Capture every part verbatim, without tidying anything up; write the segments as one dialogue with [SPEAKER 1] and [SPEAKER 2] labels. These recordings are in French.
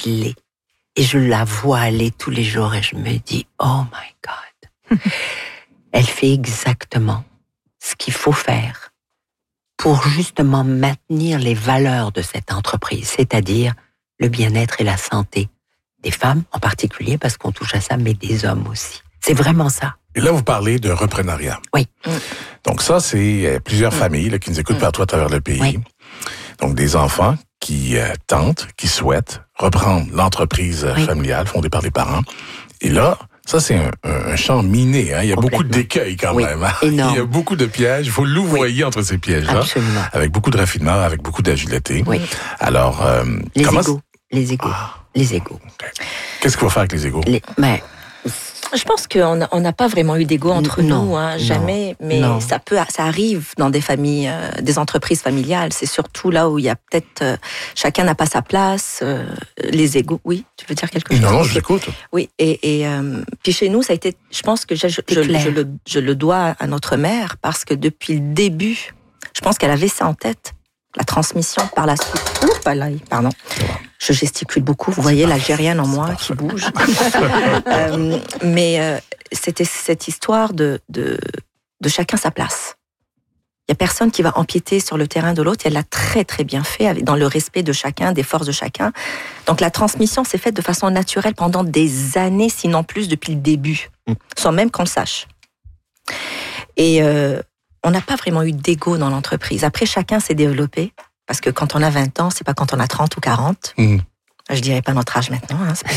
[SPEAKER 1] l'est. Et je la vois aller tous les jours et je me dis, oh my God. Elle fait exactement ce qu'il faut faire pour justement maintenir les valeurs de cette entreprise, c'est-à-dire le bien-être et la santé des femmes en particulier, parce qu'on touche à ça, mais des hommes aussi. C'est vraiment ça.
[SPEAKER 2] Et là, vous parlez de reprenariat.
[SPEAKER 1] Oui.
[SPEAKER 2] Donc ça, c'est plusieurs
[SPEAKER 1] mmh.
[SPEAKER 2] familles là, qui nous écoutent mmh. partout à travers le pays.
[SPEAKER 1] Oui.
[SPEAKER 2] Donc des enfants qui euh, tentent, qui souhaitent reprendre l'entreprise oui. familiale fondée par les parents. Et là, ça, c'est un, un champ miné. Hein. Il y a beaucoup d'écueils quand
[SPEAKER 1] oui.
[SPEAKER 2] même. Hein.
[SPEAKER 1] Énorme.
[SPEAKER 2] Il y a beaucoup de pièges. Il faut louvoyer oui. entre ces pièges-là.
[SPEAKER 1] Absolument.
[SPEAKER 2] Avec beaucoup de raffinement, avec beaucoup d'agilité.
[SPEAKER 1] Oui.
[SPEAKER 2] Alors, euh,
[SPEAKER 1] les
[SPEAKER 2] comment...
[SPEAKER 1] égos. Les égos. Ah. Les égos.
[SPEAKER 2] Okay. Qu'est-ce qu'il faut faire avec les égos?
[SPEAKER 1] Les... Ben...
[SPEAKER 3] Je pense qu'on n'a on pas vraiment eu d'ego entre
[SPEAKER 1] non,
[SPEAKER 3] nous, hein, jamais.
[SPEAKER 1] Non,
[SPEAKER 3] mais
[SPEAKER 1] non.
[SPEAKER 3] ça peut, ça arrive dans des familles, euh, des entreprises familiales. C'est surtout là où il y a peut-être euh, chacun n'a pas sa place, euh, les égos. Oui, tu veux dire quelque chose?
[SPEAKER 2] Non, non, je l'écoute.
[SPEAKER 3] Oui, et, et euh, puis chez nous, ça a été. Je pense que je, je, je, je, le, je le dois à notre mère parce que depuis le début, je pense qu'elle avait ça en tête. La transmission par la suite. Oups, là, pardon. Je gesticule beaucoup. Vous voyez l'Algérienne en moi qui bouge. euh, mais euh, c'était cette histoire de, de, de chacun sa place. Il n'y a personne qui va empiéter sur le terrain de l'autre. Elle l'a très, très bien fait, dans le respect de chacun, des forces de chacun. Donc la transmission s'est faite de façon naturelle pendant des années, sinon plus, depuis le début, sans même qu'on le sache. Et... Euh, on n'a pas vraiment eu d'ego dans l'entreprise. Après, chacun s'est développé, parce que quand on a vingt ans, c'est pas quand on a trente ou quarante. Mmh. Je dirais pas notre âge maintenant, hein, c'est pas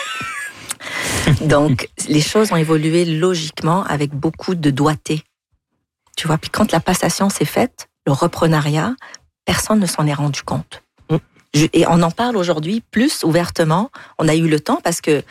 [SPEAKER 3] fini. Donc, les choses ont évolué logiquement avec beaucoup de doigté. Tu vois, puis quand la passation s'est faite, le reprenariat, personne ne s'en est rendu compte. Mmh. Je, et on en parle aujourd'hui plus ouvertement. On a eu le temps parce que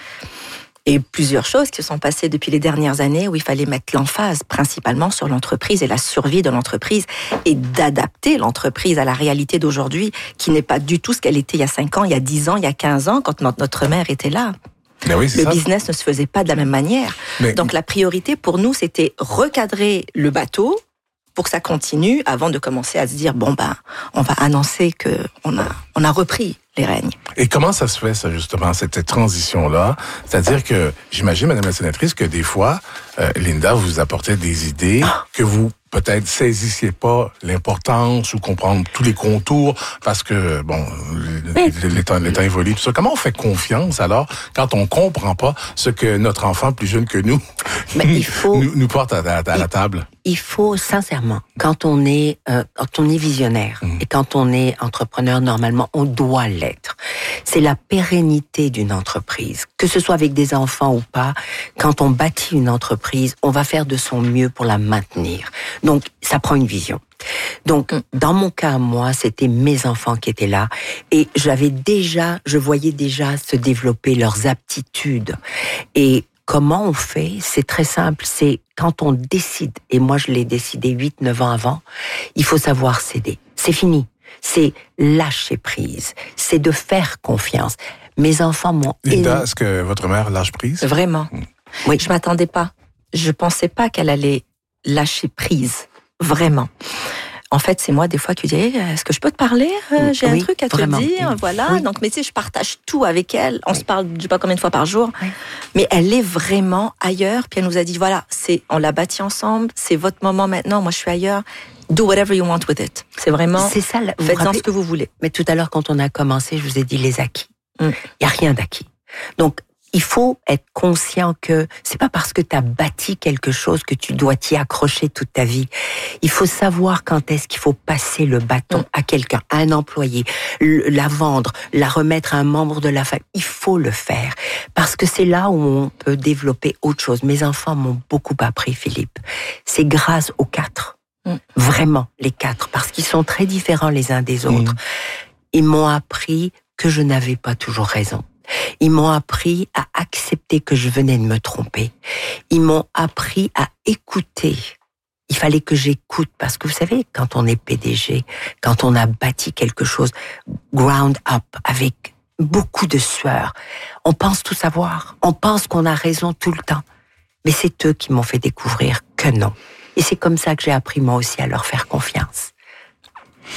[SPEAKER 3] et plusieurs choses qui se sont passées depuis les dernières années où il fallait mettre l'emphase principalement sur l'entreprise et la survie de l'entreprise et d'adapter l'entreprise à la réalité d'aujourd'hui qui n'est pas du tout ce qu'elle était il y a cinq ans, il y a dix ans, il y a quinze ans quand notre mère était là.
[SPEAKER 2] Mais oui,
[SPEAKER 3] le
[SPEAKER 2] ça.
[SPEAKER 3] business ne se faisait pas de la même manière. Mais... Donc la priorité pour nous, c'était recadrer le bateau pour que ça continue avant de commencer à se dire bon ben on va annoncer que on a on a repris les règnes.
[SPEAKER 2] Et comment ça se fait, ça, justement, cette transition-là? C'est-à-dire que, j'imagine, Madame la sénatrice, que des fois, euh, Linda vous apportait des idées ah. que vous, peut-être, saisissiez pas l'importance ou comprendre tous les contours parce que, bon, oui. les temps, les temps évoluent, tout ça. Comment on fait confiance, alors, quand on comprend pas ce que notre enfant plus jeune que nous,
[SPEAKER 1] Mais il faut,
[SPEAKER 2] nous, nous porte à, à, à la table?
[SPEAKER 1] Il faut, sincèrement, quand on est, euh, quand on est visionnaire mmh. et quand on est entrepreneur, normalement, on doit l'être. C'est la pérennité d'une entreprise. Que ce soit avec des enfants ou pas, quand on bâtit une entreprise, on va faire de son mieux pour la maintenir. Donc, ça prend une vision. Donc, dans mon cas, moi, c'était mes enfants qui étaient là et j'avais déjà, je voyais déjà se développer leurs aptitudes. Et comment on fait? C'est très simple, c'est quand on décide, et moi je l'ai décidé huit neuf ans avant, il faut savoir céder. C'est fini. C'est lâcher prise. C'est de faire confiance. Mes enfants m'ont...
[SPEAKER 2] Linda, éno... est-ce que votre mère lâche prise?
[SPEAKER 3] Vraiment. Mmh. Oui. Je m'attendais pas. Je pensais pas qu'elle allait lâcher prise. Vraiment. En fait, c'est moi, des fois, qui dis, est-ce que je peux te parler? euh, J'ai oui, un truc à te vraiment. dire. Voilà. Oui. Donc, mais tu sais, je partage tout avec elle. On oui. se parle, je sais pas combien de fois par jour. Oui. Mais elle est vraiment ailleurs. Puis elle nous a dit, voilà, c'est, on l'a bâti ensemble. C'est votre moment maintenant. Moi, je suis ailleurs. Do whatever you want with it. C'est vraiment,
[SPEAKER 1] c'est ça,
[SPEAKER 3] faites-en ce que vous voulez.
[SPEAKER 1] Mais tout à l'heure, quand on a commencé, je vous ai dit les acquis. Il mm. n'y a rien d'acquis. Donc, il faut être conscient que c'est pas parce que tu as bâti quelque chose que tu dois t'y accrocher toute ta vie. Il faut savoir quand est-ce qu'il faut passer le bâton mm. à quelqu'un, à un employé, la vendre, la remettre à un membre de la famille. Il faut le faire parce que c'est là où on peut développer autre chose. Mes enfants m'ont beaucoup appris, Philippe. C'est grâce aux quatre. Mmh. Vraiment, les quatre, parce qu'ils sont très différents les uns des autres. Mmh. Ils m'ont appris que je n'avais pas toujours raison. Ils m'ont appris à accepter que je venais de me tromper. Ils m'ont appris à écouter. Il fallait que j'écoute, parce que vous savez, quand on est P D G, quand on a bâti quelque chose ground up, avec beaucoup de sueur, on pense tout savoir. On pense qu'on a raison tout le temps. Mais c'est eux qui m'ont fait découvrir que non. Et c'est comme ça que j'ai appris moi aussi à leur faire confiance.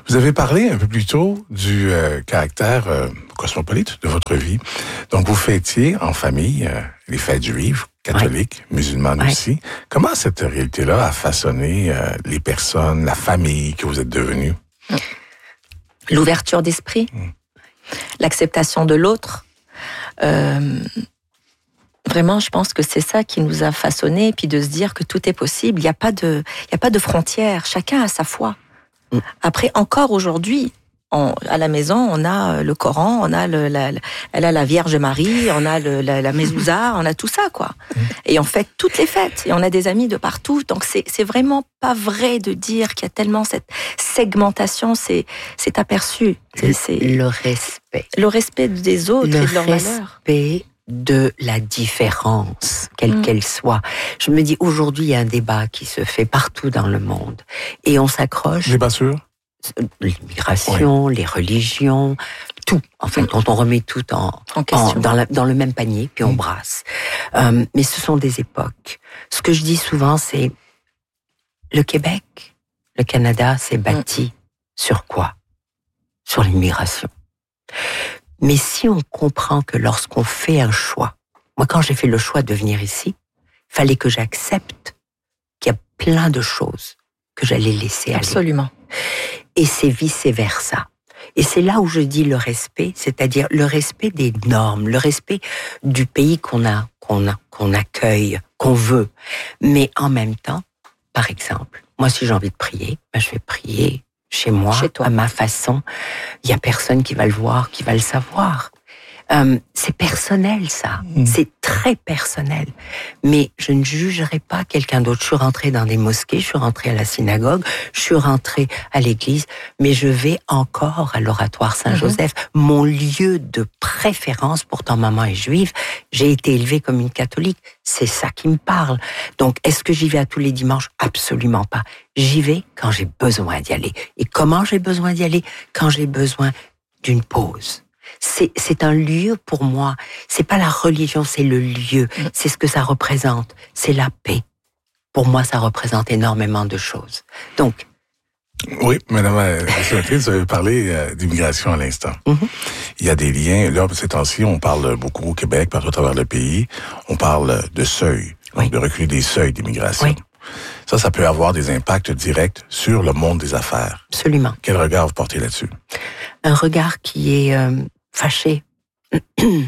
[SPEAKER 2] Vous avez parlé un peu plus tôt du euh, caractère euh, cosmopolite de votre vie. Donc, vous fêtiez en famille euh, les fêtes juives, catholiques, ouais. musulmanes ouais. aussi. Comment cette réalité-là a façonné euh, les personnes, la famille que vous êtes devenue?
[SPEAKER 3] L'ouverture d'esprit, mmh. l'acceptation de l'autre. Euh, vraiment, je pense que c'est ça qui nous a façonnés, et puis de se dire que tout est possible. Il n'y a pas de, il n'y a pas de frontières. Chacun a sa foi. Mmh. Après, encore aujourd'hui, on, à la maison, on a le Coran, on a le, la, elle a la Vierge Marie, on a le, la, la Mezouza, on a tout ça, quoi. Mmh. Et on fête toutes les fêtes. Et on a des amis de partout. Donc, c'est, c'est vraiment pas vrai de dire qu'il y a tellement cette segmentation. C'est, c'est aperçu. C'est, c'est
[SPEAKER 1] le respect.
[SPEAKER 3] Le respect des autres
[SPEAKER 1] le
[SPEAKER 3] et de leurs valeurs.
[SPEAKER 1] Le respect de la différence, quelle mmh. qu'elle soit. Je me dis, aujourd'hui, il y a un débat qui se fait partout dans le monde. Et on s'accroche.
[SPEAKER 2] Débat sûr?
[SPEAKER 1] L'immigration, oui. les religions, tout. En fait, quand on remet tout en, en, en dans, la, dans le même panier, puis on mmh. brasse. Euh, mais ce sont des époques. Ce que je dis souvent, c'est le Québec, le Canada s'est bâti mmh. sur quoi? Sur l'immigration. Mais si on comprend que lorsqu'on fait un choix, moi quand j'ai fait le choix de venir ici, il fallait que j'accepte qu'il y a plein de choses que j'allais laisser aller.
[SPEAKER 3] Absolument.
[SPEAKER 1] Et c'est vice-versa. Et c'est là où je dis le respect, c'est-à-dire le respect des normes, le respect du pays qu'on a, qu'on a, qu'on accueille, qu'on veut. Mais en même temps, par exemple, moi si j'ai envie de prier, ben je vais prier chez moi, chez toi. À ma façon. Il y a personne qui va le voir, qui va le savoir. Euh, c'est personnel, ça. Mmh. C'est très personnel. Mais je ne jugerai pas quelqu'un d'autre. Je suis rentrée dans des mosquées, je suis rentrée à la synagogue, je suis rentrée à l'église, mais je vais encore à l'oratoire Saint-Joseph. Mmh. Mon lieu de préférence, pourtant maman est juive, j'ai été élevée comme une catholique. C'est ça qui me parle. Donc, est-ce que j'y vais à tous les dimanches? Absolument pas. J'y vais quand j'ai besoin d'y aller. Et comment j'ai besoin d'y aller? Quand j'ai besoin d'une pause. C'est, c'est un lieu pour moi. C'est pas la religion, c'est le lieu. C'est ce que ça représente. C'est la paix. Pour moi, ça représente énormément de choses. Donc.
[SPEAKER 2] Oui, madame la sénatrice, vous avez parlé euh, d'immigration à l'instant. Mm-hmm. Il y a des liens. Là, ces temps-ci, on parle beaucoup au Québec, partout à travers le pays. On parle de seuil, oui. de reculer des seuils d'immigration. Oui. Ça, ça peut avoir des impacts directs sur le monde des affaires.
[SPEAKER 1] Absolument.
[SPEAKER 2] Quel regard vous portez là-dessus?
[SPEAKER 1] Un regard qui est euh, fâché. Il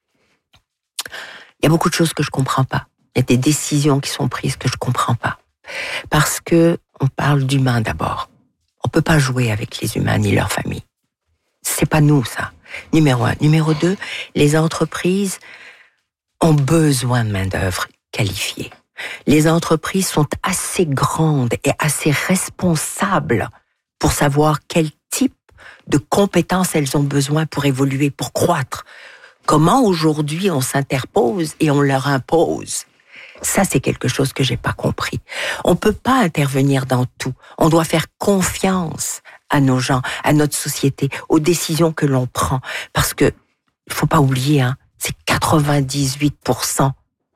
[SPEAKER 1] y a beaucoup de choses que je comprends pas. Il y a des décisions qui sont prises que je comprends pas. Parce que on parle d'humains d'abord. On peut pas jouer avec les humains ni leur famille. C'est pas nous, ça. Numéro un. Numéro deux, les entreprises ont besoin de main-d'œuvre qualifiée. Les entreprises sont assez grandes et assez responsables pour savoir quel type de compétences elles ont besoin pour évoluer, pour croître. Comment aujourd'hui on s'interpose et on leur impose? Ça, c'est quelque chose que j'ai pas compris. On peut pas intervenir dans tout. On doit faire confiance à nos gens, à notre société, aux décisions que l'on prend. Parce que, il faut pas oublier, hein, c'est quatre-vingt-dix-huit pour cent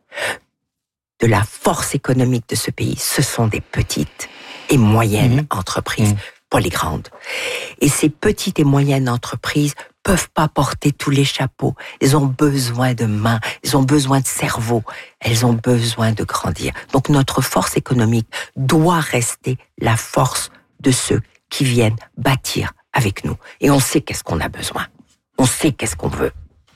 [SPEAKER 1] de la force économique de ce pays. Ce sont des petites et moyennes mmh. entreprises, mmh. pas les grandes. Et ces petites et moyennes entreprises peuvent pas porter tous les chapeaux. Elles ont besoin de mains, elles ont besoin de cerveau, elles ont besoin de grandir. Donc notre force économique doit rester la force de ceux qui viennent bâtir avec nous. Et on sait qu'est-ce qu'on a besoin. On sait qu'est-ce qu'on veut.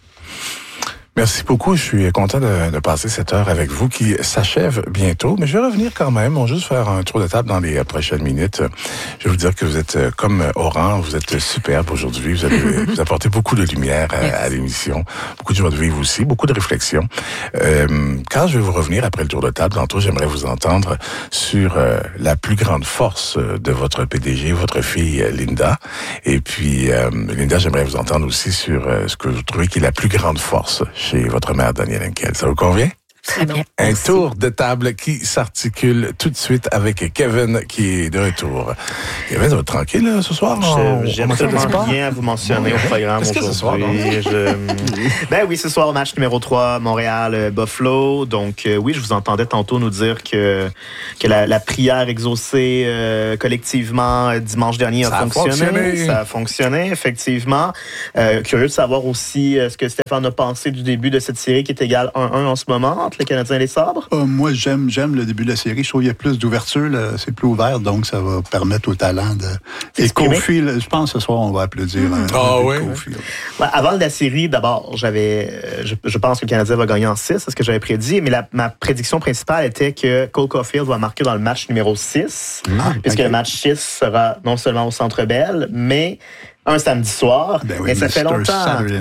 [SPEAKER 2] Merci beaucoup. Je suis content de, de passer cette heure avec vous qui s'achève bientôt. Mais je vais revenir quand même. On va juste faire un tour de table dans les prochaines minutes. Je vais vous dire que vous êtes comme Oran. Vous êtes superbe aujourd'hui. Vous avez vous apportez beaucoup de lumière à, à l'émission. Beaucoup de joie de vivre aussi. Beaucoup de réflexion. Euh, quand je vais vous revenir après le tour de table, tantôt, j'aimerais vous entendre sur euh, la plus grande force de votre P D G, votre fille Linda. Et puis, euh, Linda, j'aimerais vous entendre aussi sur euh, ce que vous trouvez qui est la plus grande force chez votre mère, Danielle Henkel. Ça vous convient?
[SPEAKER 1] Très bien.
[SPEAKER 2] Un
[SPEAKER 1] Merci.
[SPEAKER 2] tour de table qui s'articule tout de suite avec Kevin qui est de retour. Kevin, ça va être tranquille là, ce soir?
[SPEAKER 4] Je, j'aime tellement bien vous mentionner au programme
[SPEAKER 2] Qu'est-ce que ce soir,
[SPEAKER 4] aujourd'hui. Je... Ben oui, ce soir, match numéro trois, Montréal-Buffalo. Donc euh, oui, je vous entendais tantôt nous dire que, que la, la prière exaucée euh, collectivement euh, dimanche dernier a,
[SPEAKER 2] ça a
[SPEAKER 4] fonctionné.
[SPEAKER 2] fonctionné.
[SPEAKER 4] Ça a fonctionné, effectivement. Euh, curieux de savoir aussi euh, ce que Stéphane a pensé du début de cette série qui est égale un un en ce moment entre les Canadiens et les Sabres.
[SPEAKER 5] Euh, moi, j'aime j'aime le début de la série. Je trouve qu'il y a plus d'ouverture, là. C'est plus ouvert, donc ça va permettre au talent de... Et Kofi, là, je pense que ce soir, on va applaudir. Mmh.
[SPEAKER 2] Ah oui?
[SPEAKER 4] Ouais, avant la série, d'abord, j'avais, je, je pense que le Canadien va gagner en six, c'est ce que j'avais prédit, mais la, ma prédiction principale était que Cole Caulfield va marquer dans le match numéro six, mmh, puisque okay. le match six sera non seulement au Centre Bell, mais un samedi soir.
[SPEAKER 5] Ben oui,
[SPEAKER 4] et ça fait longtemps.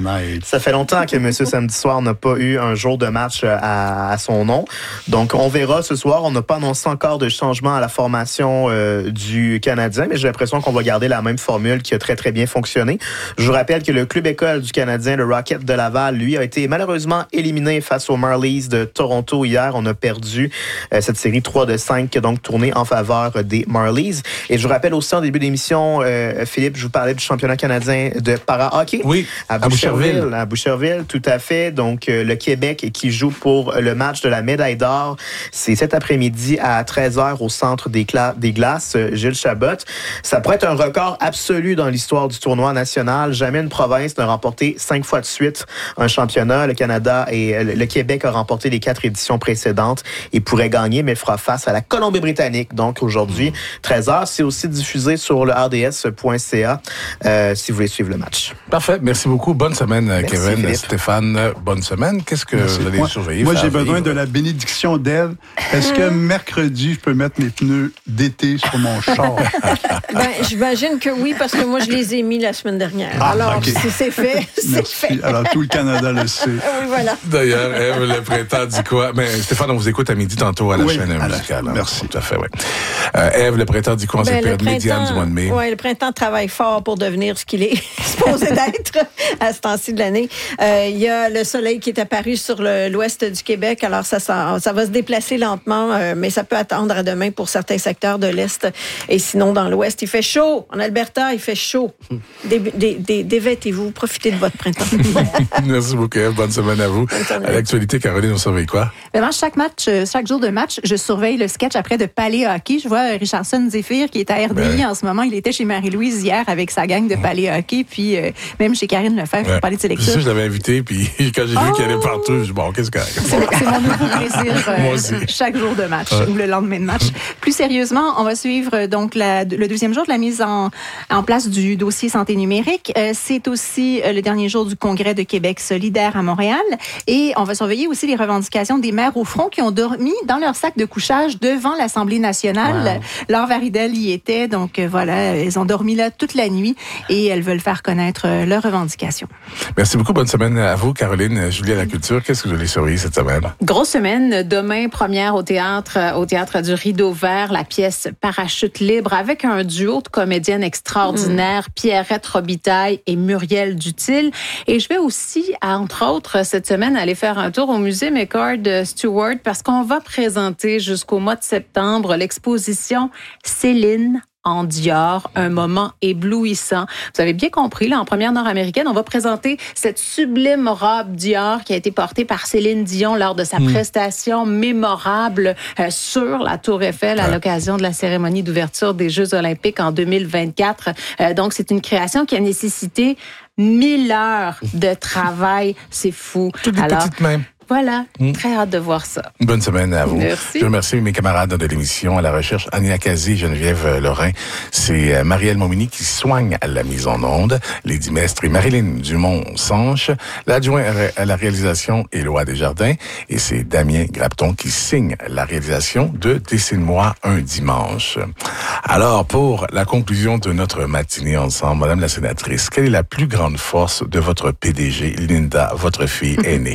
[SPEAKER 4] Ça fait longtemps que Monsieur Samedi Soir n'a pas eu un jour de match à, à son nom. Donc, on verra ce soir. On n'a pas annoncé encore de changement à la formation euh, du Canadien, mais j'ai l'impression qu'on va garder la même formule qui a très, très bien fonctionné. Je vous rappelle que le club école du Canadien, le Rocket de Laval, lui, a été malheureusement éliminé face aux Marlies de Toronto hier. On a perdu euh, cette série trois de cinq qui a donc tourné en faveur des Marlies. Et je vous rappelle aussi en début d'émission, euh, Philippe, je vous parlais du championnat canadien de para-hockey.
[SPEAKER 2] Oui,
[SPEAKER 4] à Boucherville. À Boucherville, à Boucherville, tout à fait. Donc, euh, le Québec qui joue pour le match de la médaille d'or, c'est cet après-midi à treize heures au centre des, cla- des glaces, euh, Gilles Chabot. Ça pourrait être un record absolu dans l'histoire du tournoi national. Jamais une province n'a remporté cinq fois de suite un championnat. Le Canada et euh, le Québec a remporté les quatre éditions précédentes et pourrait gagner, mais fera face à la Colombie-Britannique. Donc, aujourd'hui, treize heures, c'est aussi diffusé sur le r d s point c a. Euh, si vous voulez suivre le match.
[SPEAKER 2] Parfait. Merci beaucoup. Bonne semaine, Merci, Kevin.
[SPEAKER 4] Philippe.
[SPEAKER 2] Stéphane, bonne semaine. Qu'est-ce que Merci. vous allez
[SPEAKER 5] moi,
[SPEAKER 2] surveiller?
[SPEAKER 5] Moi, j'ai besoin de la bénédiction d'Ève. Est-ce que mercredi, je peux mettre mes pneus d'été sur mon char?
[SPEAKER 6] Ben, j'imagine que oui, parce que moi, je les ai mis la semaine dernière. Ah, Alors, okay. si c'est fait, c'est
[SPEAKER 5] Merci.
[SPEAKER 6] fait.
[SPEAKER 5] Alors, tout le Canada le sait.
[SPEAKER 6] Oui, voilà.
[SPEAKER 2] D'ailleurs, Ève, le printemps dit quoi? Mais Stéphane, on vous écoute à midi tantôt à la
[SPEAKER 5] oui,
[SPEAKER 2] chaîne musicale. Hein?
[SPEAKER 5] Merci.
[SPEAKER 2] Tout à fait, oui. Euh, Ève, le printemps dit quoi en ben, cette période médiane du mois de mai?
[SPEAKER 6] Oui, le printemps travaille fort pour devenir ce qu'il est supposé d'être à ce temps-ci de l'année. Euh, il y a le soleil qui est apparu sur le, l'ouest du Québec. Alors, ça, ça, ça va se déplacer lentement, euh, mais ça peut attendre à demain pour certains secteurs de l'Est. Et sinon, dans l'Ouest, il fait chaud. En Alberta, il fait chaud. Dé, dé, dé, dévêtez-vous. Profitez de votre printemps.
[SPEAKER 2] Merci beaucoup, Ève. Bonne semaine à vous. Semaine. À l'actualité, Caroline, on surveille quoi?
[SPEAKER 7] Vraiment, chaque match, chaque jour de match, je surveille le sketch après de Palais Hockey. Je vois Richardson Zéphyr qui est à R D I ben. en ce moment. Il était chez Marie-Louise hier avec sa gang de Palais Hockey. Puis euh, même chez Karine Lefebvre, pour ouais. parler de ses lectures.
[SPEAKER 2] C'est ça, je l'avais invité, puis quand j'ai oh! vu qu'il allait partout, je me suis dit, bon, qu'est-ce que c'est?
[SPEAKER 7] C'est mon nouveau plaisir euh, chaque jour de match ouais. ou le lendemain de match. Plus sérieusement, on va suivre donc la, le deuxième jour de la mise en, en place du dossier santé numérique. Euh, c'est aussi euh, le dernier jour du Congrès de Québec solidaire à Montréal. Et on va surveiller aussi les revendications des maires au front qui ont dormi dans leur sac de couchage devant l'Assemblée nationale. Wow. Laure Varidel y était, donc euh, voilà, elles ont dormi là toute la nuit et elles veulent faire connaître euh, leurs revendications.
[SPEAKER 2] Merci beaucoup. Bonne semaine à vous, Caroline. Julie à la culture. Qu'est-ce que vous allez surveiller cette semaine?
[SPEAKER 8] Grosse semaine. Demain, première au théâtre, au théâtre du Rideau Vert, la pièce Parachute libre avec un duo de comédiennes extraordinaires, mmh. Pierrette Robitaille et Muriel Dutil. Et je vais aussi, entre autres, cette semaine, aller faire un tour au musée McCord Stewart parce qu'on va présenter jusqu'au mois de septembre l'exposition Céline en Dior, un moment éblouissant. Vous avez bien compris, là, en première nord-américaine, on va présenter cette sublime robe Dior qui a été portée par Céline Dion lors de sa mmh. prestation mémorable euh, sur la Tour Eiffel à ouais. l'occasion de la cérémonie d'ouverture des Jeux olympiques en deux mille vingt-quatre. Euh, donc, c'est une création qui a nécessité mille heures de travail. C'est fou.
[SPEAKER 2] Toutes des petites mains.
[SPEAKER 8] Voilà, mmh. très hâte de voir ça.
[SPEAKER 2] Bonne semaine à vous.
[SPEAKER 8] Merci.
[SPEAKER 2] Je remercie mes camarades de l'émission, à la recherche, Ania Kazi, Geneviève Lorrain. C'est Marielle Momini qui soigne à la mise en onde, Lady Mestre et Marilyn Dumont-Sanche. L'adjoint à la réalisation, Éloi Desjardins. Et c'est Damien Grapton qui signe la réalisation de Dessine-moi un dimanche. Alors, pour la conclusion de notre matinée ensemble, Madame la sénatrice, quelle est la plus grande force de votre P D G, Linda, votre fille aînée?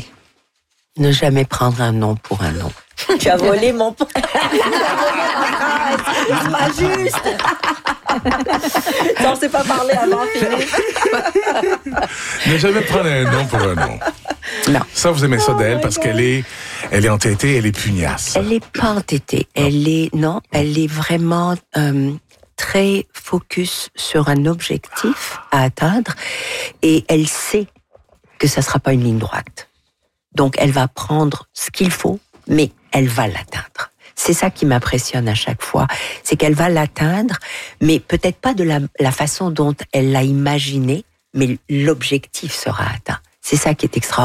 [SPEAKER 1] Ne jamais prendre un nom pour un nom.
[SPEAKER 3] Tu as volé mon point. C'est pas juste. On ne s'est pas parlé avant, Philippe.
[SPEAKER 2] Ne jamais prendre un nom pour un nom.
[SPEAKER 1] Non.
[SPEAKER 2] Ça, vous aimez ça
[SPEAKER 6] Oh
[SPEAKER 2] d'elle
[SPEAKER 6] my
[SPEAKER 2] parce
[SPEAKER 6] God.
[SPEAKER 2] qu'elle est, elle est entêtée, elle est pugnace.
[SPEAKER 1] Elle est pas entêtée. Elle est, non, elle est vraiment euh, très focus sur un objectif à atteindre et elle sait que ça sera pas une ligne droite. Donc, elle va prendre ce qu'il faut, mais elle va l'atteindre. C'est ça qui m'impressionne à chaque fois, c'est qu'elle va l'atteindre, mais peut-être pas de la, la façon dont elle l'a imaginé, mais l'objectif sera atteint. C'est ça qui est extraordinaire.